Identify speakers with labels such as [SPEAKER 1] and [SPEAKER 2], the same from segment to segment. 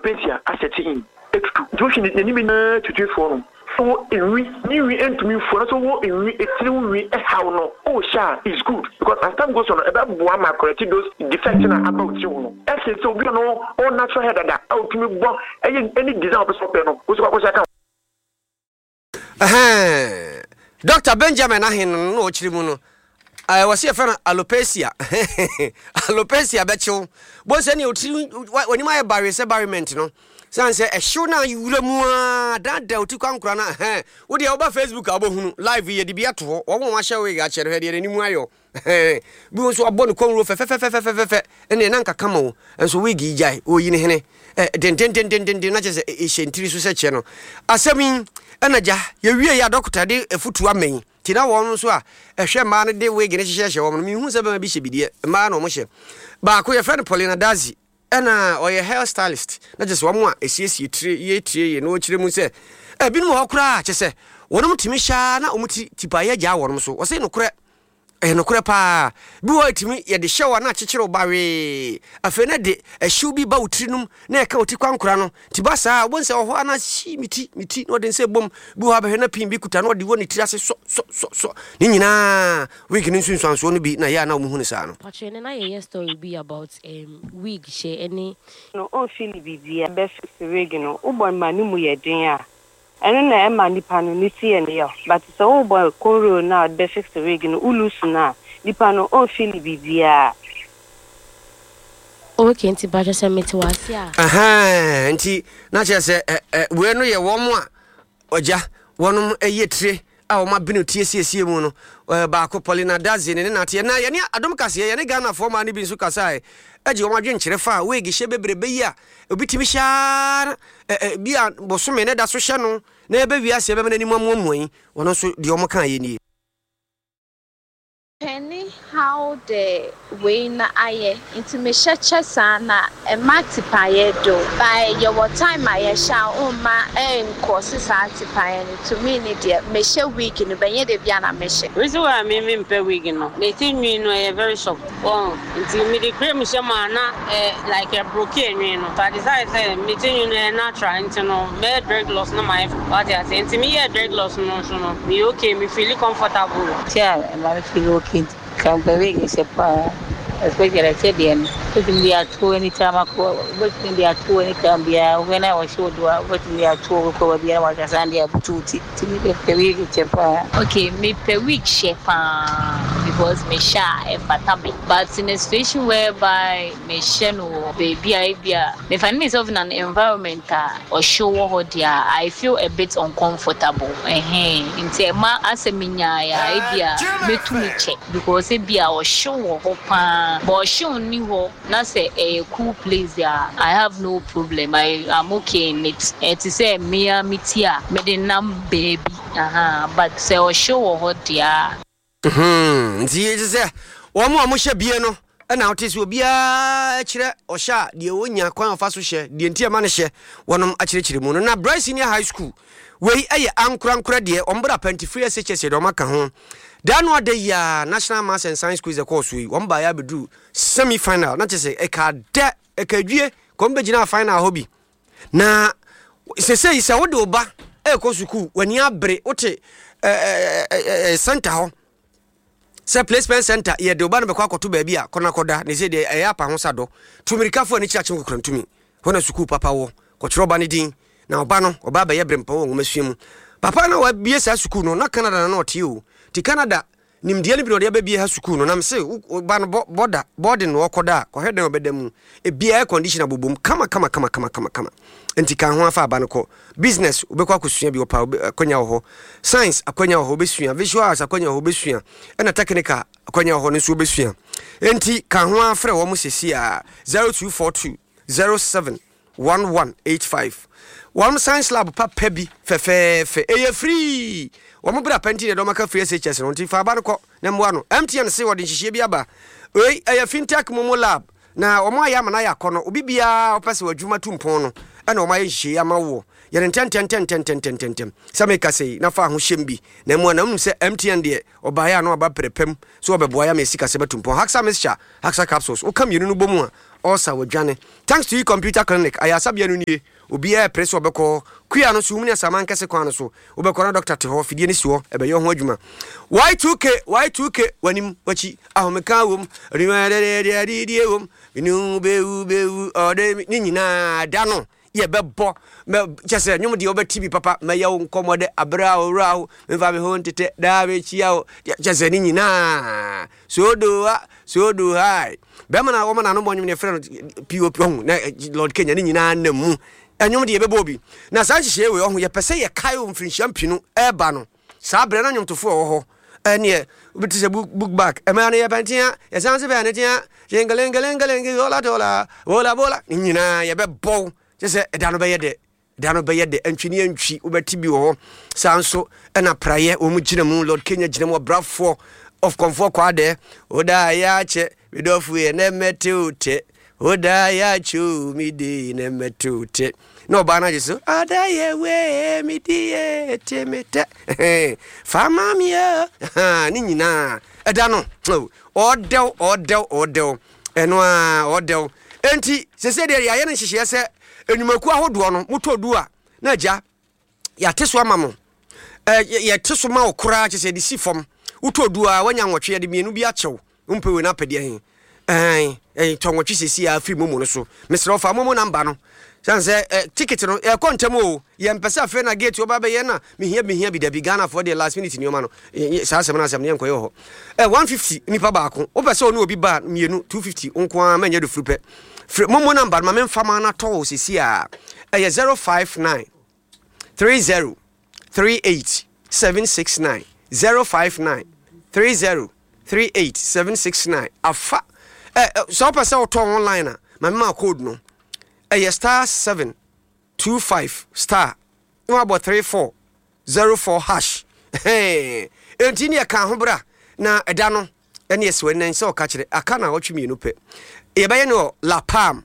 [SPEAKER 1] alopecia asset in Josh in any minute to phone. So we end to me for so what we how no oh sha is good because as time goes on about one correct those defects about you actually so we know all natural head that out to me any design of no
[SPEAKER 2] Dr. Benjamin Ahin no chirimuno I was here for alopecia alopecia betcho boss any when you my barrier sebariment no say a show na yuramu that uti kwankura na wo de oba Facebook abohunu live ye de bia to wo won ahye we ga chere he de ni mu ayo bi wo so abo ne konro fe ene na nka kama wo enso we gi jai o yi ne hene den na che se e shentiri so se che no asemi enaja ye wie ya doctor de efutu amen tina won so a ehwe ma ne de we gi ne hye wo mi hu se ba bi hye bidie ma na o mo hye ba ko ye friend Paulina Dazi ena oye hairstylist na just one more esiesie tire no kire mu se binu ho kura che se wonum timi sha na omuti tipa ye gya wonum so wo se no kure pa bi wo timi ye de shower na chekire obawe afa na de ehwu bi ba utrinum na e ka oti kwankura no tiba saa wo se ho ana shi miti no de se bom bi wo ba na pin bi kuta no de woni tiri ase so ni nyina wig ni sunsun so no bi na ya na omuhu ni saa no
[SPEAKER 3] pachene na ye story be about wig she any
[SPEAKER 4] no o feel bibia be wig no ubon ma ni mu ye den a eno na e ma nipa no ni tie ne yo but so ubon koro na be fix wig no ulusu na nipa no o feel bibia
[SPEAKER 3] okay nti ba just meti wasia
[SPEAKER 2] nti na che se we no ye wo mo a oja wonum eyetire a o ma binu tie mu no ba ko Paulina Dazi ne na tie na ye ne adom kase ye ne Ghana fo ma ne bi nso kasa eji o ma dwen kyere fa we gi hye bebrebe yi a obitimi sha bia bosome ne da so hye no na ebe wi ase be me nani moamoamoyi wono so de o mo kan ye ni
[SPEAKER 5] Penny how the way na aye into me chesa na e matipaye do by your time aye sha ma courses atipaye to me ni de me she week ni benye de bia na me she
[SPEAKER 4] reason why me mpe week no me tin nwi no e very short into me de cream she ma na like a broke nwi no but decide say me tin nwi no natural into no me drug loss no my what I say into me drug loss no so no me okay me feel comfortable
[SPEAKER 6] yeah me feel can be is a especially I said then we are two anytime but we are two anytime when I was sure what we are two ko bia wa Sandia bututi timi pe week chepa
[SPEAKER 5] okay me per week chepa because me sha e fatabe but in a situation whereby me sheno baby idea me find myself in an environment or show what dia I feel a bit uncomfortable nti ma aseminya ya idea me to me check because e bia o show ho pa but show ni ho na say a cool place there I have no problem I am okay in it is say me mitia me the nam baby but say o show ho dia
[SPEAKER 2] nti say wo mo hye bie no na otisi obia kire o sha de wonya kwan afa so hye de ntia ma ne hye wonom akire mu no na Bryce Senior High School wei aye ankura de ombra pantifree SHS de o maka ho Dano de ya National Maths and Science Quiz course we one by abedu semi final na say e ka de e ka dwie ko mbegina final hobby na say wo de oba e ko suku wani abre wote center ho say placement center ye de oba no be kwa akoto ba bia kona koda ne say de e apa ho sado tumirikafo ani chiache kokrantumi hona suku papa wo ko chiroba ne din na oba no oba ba ye brempa wo ngomasuemu papa na wa bie sa suku no na Canada na otie o ti Canada nimdie ni bi no bia ha suku no na mse ba no boarding no okoda ko hede obedam e bia air condition abobom kama enti kan ho afa ba no ko business obekwa kosua bi opa akonya ho science akonya ho besua visual arts akonya ho besua na technical akonya ho no so besua enti kan ho afre wo mo sesi a 0242 07 1185 one science lab papa bi fefefe eye free wo mo bra panti de do maka free SHS no nti fa ba no ko na mwa no MTN se wo de nhihye bi aba oi eye fintech momo lab na wo mo aya mana ya kono obi bia opese wadwuma tumpon no na wo ma nhihye ama wo ye ten sameka sei na fa ho hyembi na mwa na mu se MTN de obaya no aba prepem so obeboa ya mesika se betumpon haksa mesha haksa capsules o kam yinu no bomu a also wadwane thanks to you computer clinic ayasabia no nie obi e press obekọ kuya no so umni saman kese kwan so obekọ na doctor te ho fidie ni so ebe yo ho adwuma y2k wanim wachi ahomeka wom rimadedededie wom inu beu ode ni nyina da no ye bebo chese nyum de obetibi papa meya wo nkomode abra owrawo mfa me ho ntete da be chia wo chese ni nyina so do hai be mana wo mana no mo nyum ne friend pop ho na Lord Kenya ni nyina namu anyum de bebo bi na sa hihye we ho ye pese ye kai wo mfrinhyam pinu eba no sa bre na nyum tofo ho ene obiti se book back e ma na ye pantia ye sanse be na tia jengalengalengalengi bola ni nyina ye bebo chese edano be yede antwini antwi obeti bi wo sanso na praye wo mu gina mu Lord Kenya gina mu brafo of comfort kwade oda ya che bidofu ye na metute oda ya chu midi na metute no bana jesu ada ye we midi ye temete fama mia ni nyina edano odel eno odel enti sese de ya ye na hihye se enumaku ahodo no motodu a na agya ya teso amamo ya teso ma okura kye se de sifom wotodu a wanya nwotwe ya de mienu bi achew umpewe na pede hen tonwotwe sesi ya afri momo no so mesre ofa momo namba no sanse ticket no e kontem o ye mpese afi na gate oba be ye na mehia bi da bi Ghana for the last minute ni o ma no sa asem na asem ne enkoye ho 150 nipa baako opese onu obi ba mienu 250 onko a manya do frupe momo number ma memfama na to sisi a 059 30 38 769 059 30 38 769 afa so pese o to online na ma code no star 725 star no about 3404 hash enti ka ho bra na eda no ene eswe nan se o ka kire aka na otwe mienu pe ye baye no La Palm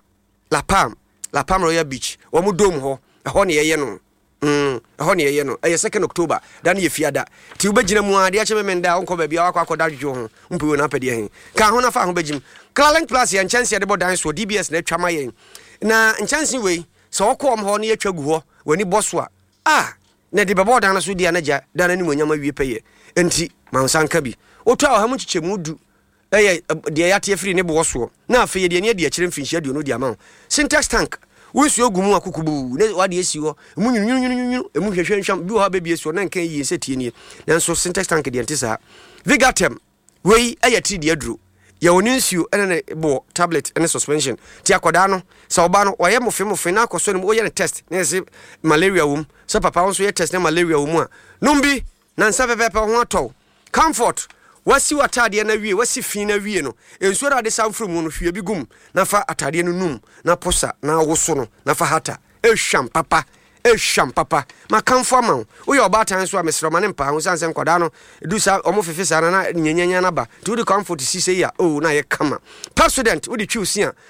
[SPEAKER 2] Royal Beach wo mu dom ho ho ne ye no ho ne ye no 2 October dan ye fiada ti u begina mu ade a che memenda onko ba bia akwa akoda dwo ho mpu na pede hen ka ho na fa ho begim Clarence Plus ya chance de bodan so DBS na twama yen na chance we so okom ho ne atwa gu ho wani boso a na de bodan na so dia na ja dan ni monyama wie peye enti mansanka bi otu a ha mu chichemu du de ya tie free ne boso na afa ye de ne de akire mfinhia de no de ama syntax tank wonsu ogumu akukubu ne wade esi ho mu nyunyunyunyu emu hwehwehwam bi ho baby esi ho na nkan yi setie nie nanso syntax tank de ntisa Vigatem wei ayati de aduro ya oninsu ene bo tablet ene suspension ti akoda no sa oba no oye mofe na akoso no oye ne test ne se malaria wum so papa won so ye test ne malaria wum a numbi na nsa pepe ho ato comfort wasi watade na wie wasi fi na wie no enso ra de samfru mu no hwie bi gum na fa atade no num na posa na woso no na fa hata ehwam papa makamfo ama wo ye obatan so amesro mane mpa ho sanse nkoda no edu sa omofefe sa na nyanyanya na ba to the comfort si say ya oh na ye kama president wo di twiusi a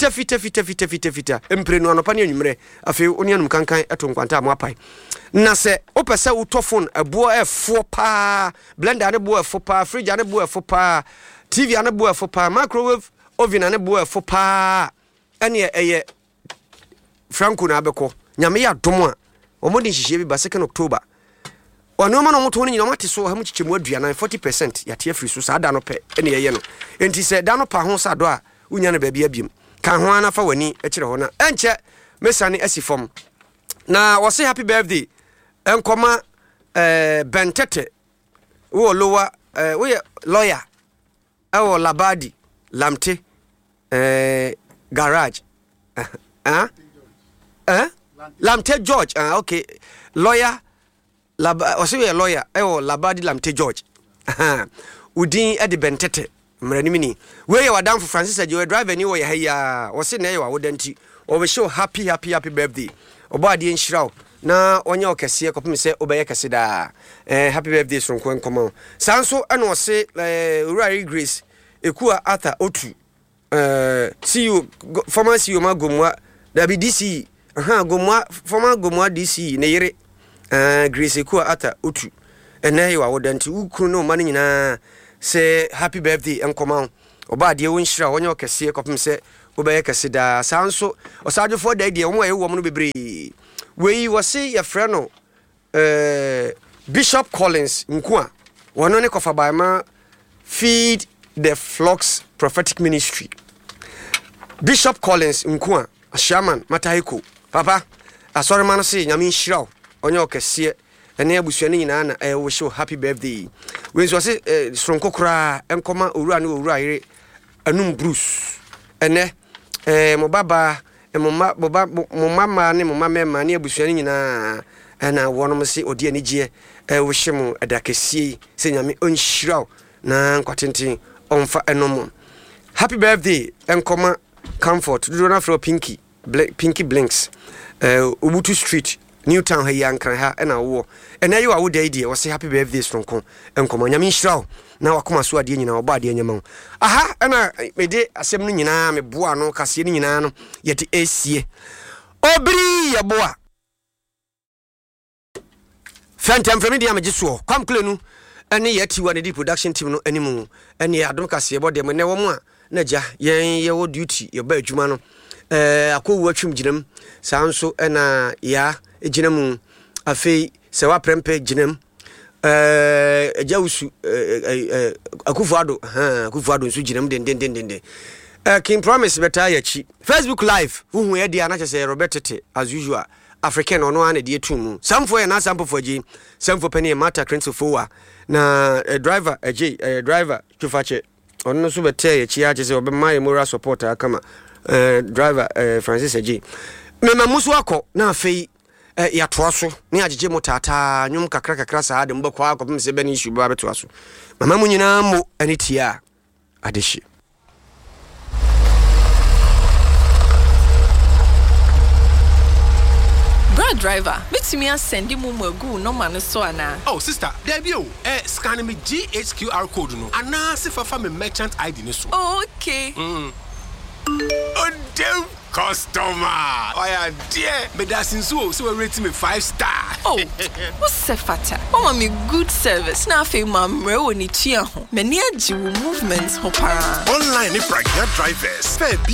[SPEAKER 2] fita emprenu anopa ne anwumre afi oni anum kankan eto nkwanta am apai na se opese wo to phone ebo efo pa blender ne bo efo pa fridge ne bo efo pa TV ne bo efo pa microwave oven ne bo efo pa ene eye Franco na abeko nyame ya domo omodi nhihye bi ba 2 October ono ma no moto ni nyina mate so ha mu chichemu aduana 40% ya tie free so sa da no pe ene ye no enti se da no pa ho sa do a unya na ba bia biem kan ho ana fa wani e kire ho na enche mesane asifom na wo say happy birthday enkoma bentete wo lowa wo ye lawyer awo labadi lamte garage Lamte George okay lawyer we lawyer labadi Lamte George udin edi bentete mranimini we ya wadam for Francis Ajo driver ni wo ya heya wo se na ya wodanti o be show happy birthday obade nhiraw na onye okese kopem se obeye kese da happy birthday sonko enkomo sanso ena wo se Urari Grace ekua Arthur Otu see you former CEO magomwa WDC gomwa former gomwa DC ne yere Grace ku ata otu ene wa wodanti ukru no mane nyina se happy birthday enkoma oba de wonhira wonye okese kopem se obeye kasida sanso osajo for da dia omo ayewo no bebre we wose ye frɛ no Bishop Collins Nkua wono ne kofa baima Feed the Flocks Prophetic Ministry. Bishop Collins Nkua Shaman Matahiko papa asori man say nyame nhiraw onye okese ene abusuane nyina na we show happy birthday we so say sronko kra enkoma owura ne owura yire anum Bruce ene mo baba mo mama ne mo mama ne abusuane nyina na wonom se odi anigye we hye adakese se nyame onhiraw na nkwatenten onfa enom happy birthday enkoma comfort do na fro Pinky Blinks Ubutu Street Newtown ha yankran ha na wo ena yi wa wo dai die wo say happy birthday stronko enkoma nyame nhiraw na wakoma so ade nyina oba ade nyama aha ena mede asem no nyina me boa no kase no nyina no yete esie obri ya boa Phantom from India majiso kwam klenu ene yati wa ne production team no animu ene ya adom kase bode me ne wo mu a na ja ye wo duty ye ba adwuma no akowu atwum ginam sanso ena ya ginam afei se wa prempe ginam jawusu akufuado nso ginam den King Promise beta yachi Facebook live hu ye dia na chese Robert Tete as usual African ono an de etum samfo ye na samfo foji samfo pani mata Crensofoa na driver driver tufache ono so beta yachi ya chese obema moral support akama driver Francis Eji me mamusu akọ na afei ya toaso ne agege motata nwum kakra sa ade mbakwa akọ se bani issue ba betoaso mama mu nyina mo anitia adeshi
[SPEAKER 7] Brad driver meet me and send you mugu no man so ana
[SPEAKER 8] oh sister there be o scan me GHQR code no ana se fafa me merchant ID ni so
[SPEAKER 7] okay
[SPEAKER 8] oh damn customer oh yeah dear me that since so rate me 5 star
[SPEAKER 7] oh what's the fata mama me good service na fe mamre woni tua ho me ne agi movements ho para
[SPEAKER 8] online if right drivers fair